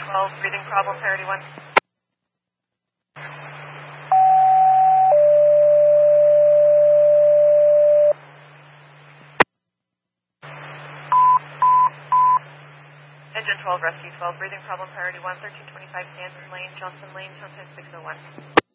12, breathing problem, priority 1. Engine 12, rescue 12, breathing problem, priority 1, 1325 Stanton Lane, Johnson Lane, Sunset 601.